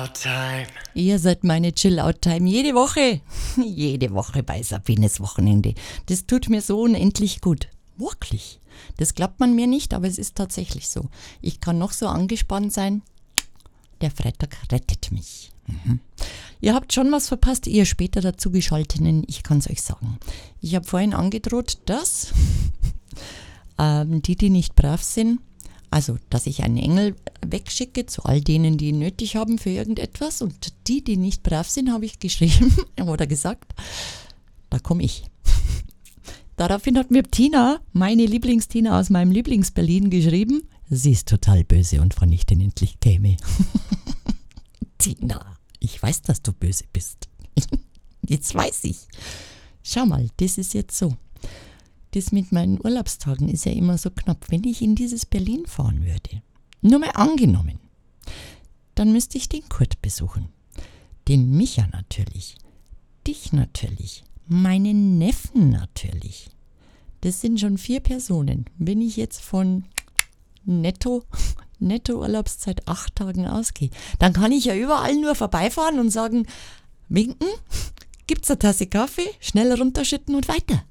Chill-Out-Time. Ihr seid meine Chill-Out-Time jede Woche. Jede Woche bei Sabines Wochenende. Das tut mir so unendlich gut. Wirklich. Das glaubt man mir nicht, aber es ist tatsächlich so. Ich kann noch so angespannt sein. Der Freitag rettet mich. Ihr habt schon was verpasst, ihr später dazu Geschalteten. Ich kann es euch sagen. Ich habe vorhin angedroht, dass die nicht brav sind, also dass ich einen Engel wegschicke zu all denen, die ihn nötig haben für irgendetwas. Und die nicht brav sind, habe ich geschrieben oder gesagt, da komme ich. Daraufhin hat mir Tina, meine Lieblingstina aus meinem Lieblings-Berlin, geschrieben, sie ist total böse und wann ich denn endlich käme. Tina, ich weiß, dass du böse bist. Jetzt weiß ich. Schau mal, das ist jetzt so. Das mit meinen Urlaubstagen ist ja immer so knapp. Wenn ich in dieses Berlin fahren würde, nur mal angenommen, dann müsste ich den Kurt besuchen. Den Micha natürlich. Dich natürlich. Meinen Neffen natürlich. Das sind schon 4 Personen. Wenn ich jetzt von netto Urlaubszeit 8 Tagen ausgehe, dann kann ich ja überall nur vorbeifahren und sagen, winken, gibt's eine Tasse Kaffee, schnell runterschütten und weiter.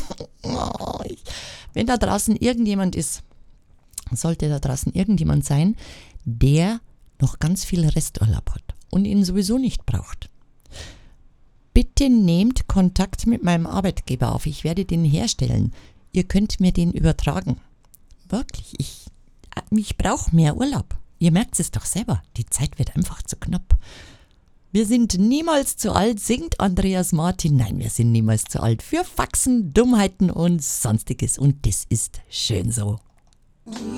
Wenn da draußen irgendjemand ist, sollte da draußen irgendjemand sein, der noch ganz viel Resturlaub hat und ihn sowieso nicht braucht. Bitte nehmt Kontakt mit meinem Arbeitgeber auf. Ich werde den herstellen. Ihr könnt mir den übertragen. Wirklich, ich brauche mehr Urlaub. Ihr merkt es doch selber. Die Zeit wird einfach zu knapp. Wir sind niemals zu alt, singt Andreas Martin. Nein, wir sind niemals zu alt für Faxen, Dummheiten und Sonstiges. Und das ist schön so.